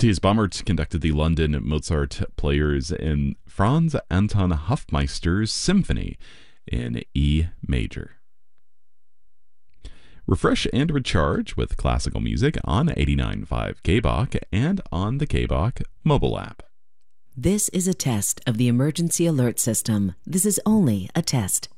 Matthias Baumert conducted the London Mozart Players in Franz Anton Hofmeister's Symphony in E major. Refresh and recharge with classical music on 89.5 KBOK and on the KBOK mobile app. This is a test of the emergency alert system. This is only a test.